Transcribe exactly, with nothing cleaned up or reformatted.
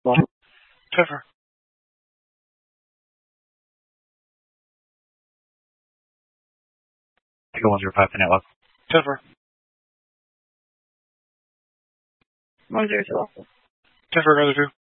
Trevor. Echo one zero five for network. Trevor. One zero two. Trevor, go to two.